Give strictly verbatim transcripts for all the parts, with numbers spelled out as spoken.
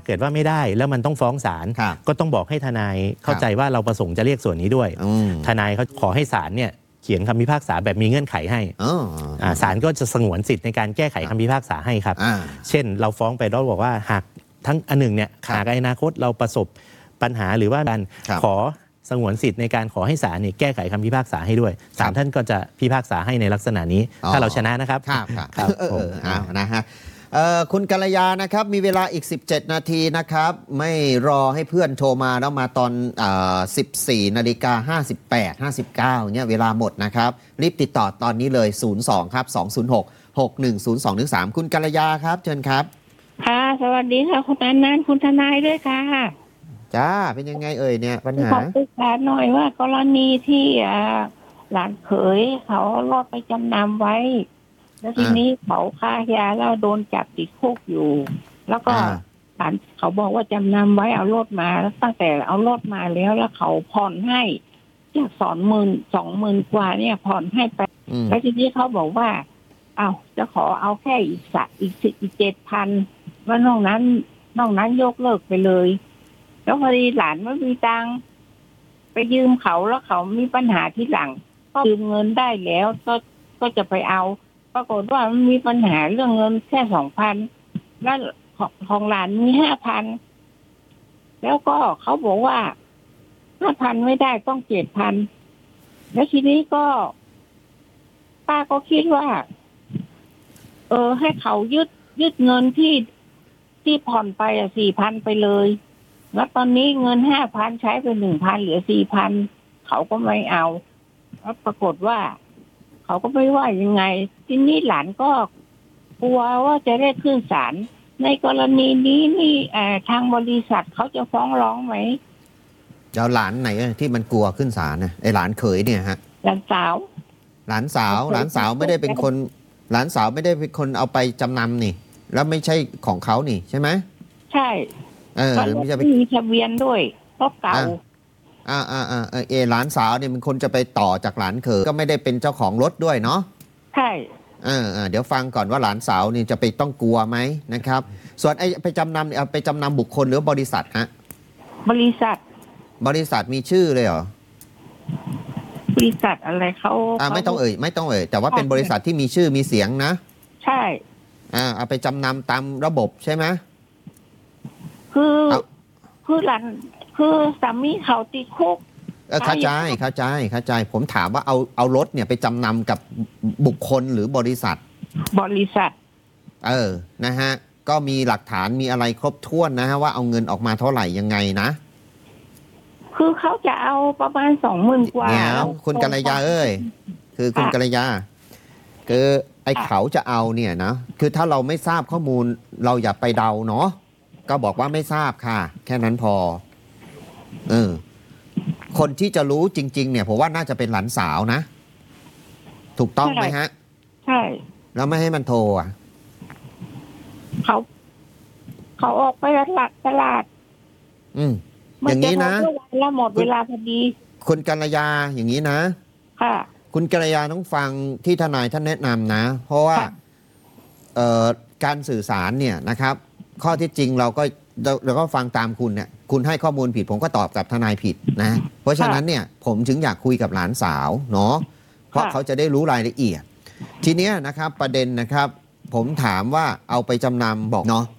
เกิดว่าไม่ได้แล้วมันต้องฟ้องศาลก็ต้องบอกให้ทนายเข้าใจว่าเราประสงค์จะเรียกส่วนนี้ด้วยทนายเขาขอให้ศาลเนี่ยเขียนคำพิพากษาแบบมีเงื่อนไขให้ศาลก็จะสงวนสิทธิ์ในการแก้ไขคำพิพากษาให้ครับเช่นเราฟ้องไปแล้วบอกว่าหากทั้งอันหนึ่งเนี่ยหากในอนาคตเราประสบปัญหาหรือว่าการขอสงวนสิทธิ์ในการขอให้ศาลเนี่ยแก้ไขคำพิพากษาให้ด้วยศาลท่านก็จะพิพากษาให้ในลักษณะนี้ถ้าเราชนะนะครับครับครับผมนะฮะคุณกัลยานะครับมีเวลาอีกสิบเจ็ดนาทีนะครับไม่รอให้เพื่อนโทรมาแล้วมาตอนสิบสี่นาฬิกาห้าสิบแปด ห้าสิบเก้าเนี่ยเวลาหมดนะครับรีบติดต่อตอนนี้เลยศูนย์ สองครับสอง ศูนย์ หก หก หนึ่ง ศูนย์ สอง หนึ่ง สามคุณกัลยาครับเชิญครับค่ะสวัสดีค่ะคุณนันนันคุณทนายด้วยค่ะจ้าเป็นยังไงเอ่ยเนี่ยปัญหาขอปรึกษาหน่อยว่ากรณีที่หลานเขยเขารอดไปจำนำไว้แล้วทีนี้เขาฆ่ายาแล้วโดนจับติดคุกอยู่แล้วก็หลานเขาบอกว่าจำนำไว้เอารถมาแล้วตั้งแต่เอารถมาแล้วแล้วเขาผ่อนให้จากสองหมื่นสองหมื่นกว่าเนี่ยผ่อนให้ไปแล้วทีนี้เขาบอกว่าเอาจะขอเอาแค่อีกสักอีกสิบอีกเจ็ดพันว่านอกนั้นนอกนั้นยกเลิกไปเลยแล้วพอดีหลานไม่มีตังค์ไปยืมเขาแล้วเขามีปัญหาที่หลังก็ยืมเงินได้แล้วก็ก็จะไปเอาปรากฏว่ามันมีปัญหาเรื่องเงินแค่สองพันแล้วของของหลานมีห้าพันแล้วก็เขาบอกว่าห้าพันไม่ได้ต้องเจ็ดพันแล้วทีนี้ก็ป้าก็คิดว่าเออให้เขายึดยึดเงินที่ที่ผ่อนไปอ่ะสี่พันไปเลยแล้วตอนนี้เงินห้าพันใช้ไปหนึ่งพันเหลือสี่พันเขาก็ไม่เอาแล้วปรากฏว่าเขาก็ไม่ว่ายังไงทีนี้หลานก็กลัวว่าจะได้ขึ้นศาลในกรณีนี้นี่ทางบริษัทเขาจะฟ้องร้องไหมเจ้าหลานไหนที่มันกลัวขึ้นศาลนะไอหลานเขยเนี่ยฮะหลานสาวหลานสาวหลานสาวไม่ได้เป็นคนหลานสาวไม่ได้เป็นคนเอาไปจำนำนี่แล้วไม่ใช่ของเขานี่ใช่ไหมใช่เออไม่ใช่มีทะเบียนด้วยรถเก่าอ่าอ่าอ่าเอหลานสาวเนี่ยเป็นคนจะไปต่อจากหลานเขยก็ไม่ได้เป็นเจ้าของรถด้วยเนาะใช่เออเดี๋ยวฟังก่อนว่าหลานสาวนี่จะไปต้องกลัวไหมนะครับส่วนไอ้ไปจำนำเอาไปจำนำบุคคลหรือบริษัทฮะบริษัทบริษัทมีชื่อเลยเหรอบริษัทอะไรเขาอ่าไม่ต้องเอ่ยไม่ต้องเอ่ยแต่ว่าเป็นบริษัทที่มีชื่อมีเสียงนะใช่อ่าเอาไปจำนำตามระบบใช่ไหมคือคือหลานคือสามีเขาติดคุกเข้าใจเข้าใจเข้าใจผมถามว่าเอาเอารถเนี่ยไปจำนำกับบุคคลหรือบริษัทบริษัทเออนะฮะก็มีหลักฐานมีอะไรครบถ้วนนะฮะว่าเอาเงินออกมาเท่าไหร่ยังไงนะคือเขาจะเอาประมาณสองหมื่นกว่าเนี่ยคุณกัลยาเอ้ยคือคุณกัลยาคือไอ้เขาจะเอาเนี่ยนะคือถ้าเราไม่ทราบข้อมูลเราอย่าไปเดาเนาะก็บอกว่าไม่ทราบค่ะแค่นั้นพอเออคนที่จะรู้จริงๆเนี่ยผมว่าน่าจะเป็นหลานสาวนะถูกต้องไหมฮะใช่แล้วไม่ให้มันโทรอ่ะเขาเขาออกไปตลาดตลาดอืมอย่างนี้นะแล้วหมดเวลาพอดีคุณกัลยาอย่างนี้นะค่ะคุณกัลยาต้องฟังที่ทนายท่านแนะนำนะเพราะว่าเอ่อการสื่อสารเนี่ยนะครับข้อที่จริงเราก็เราก็ฟังตามคุณเนี่ยคุณให้ข้อมูลผิดผมก็ตอบกับทนายผิดนะเพราะฉะนั้นเนี่ยผมถึงอยากคุยกับหลานสาวเนาะเพราะเขาจะได้รู้รายละเอียดทีเนี้ยนะครับประเด็นนะครับผมถามว่าเอาไปจำนำบอกเนาะ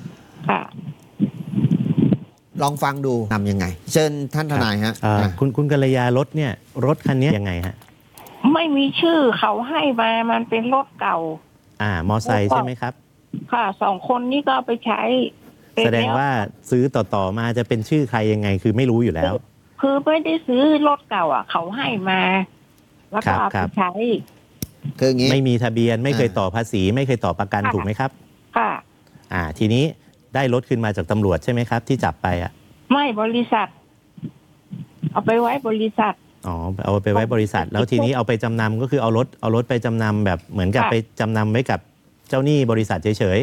ลองฟังดูทำยังไงเชิญท่านทนายฮะคุณคุณกัลยารถเนี่ยรถคันนี้ยังไงฮะไม่มีชื่อเขาให้มามันเป็นรถเก่าอ่ามอไซค์ใช่ไหมครับค่ะสองคนนี้ก็ไปใช้แสดงว่าซื้อต่อๆมาจะเป็นชื่อใครยังไงคือไม่รู้อยู่แล้วคือไม่ได้ซื้อรถเก่าอ่ะเขาให้มาแล้วก็เอาไปใช้คืออย่างนี้ไม่มีทะเบียนไม่เคยต่อภาษีไม่เคยต่อประกันถูกไหมครับค่ะอ่าทีนี้ได้รถขึ้นมาจากตำรวจใช่ไหมครับที่จับไปอ่ะไม่บริษัทเอาไปไว้บริษัทอ๋อเอาไปไว้บริษัทแล้วทีนี้เอาไปจำนำก็คือเอารถเอารถไปจำนำแบบเหมือนกับไปจำนำไว้กับเจ้าหนี้บริษัทเฉย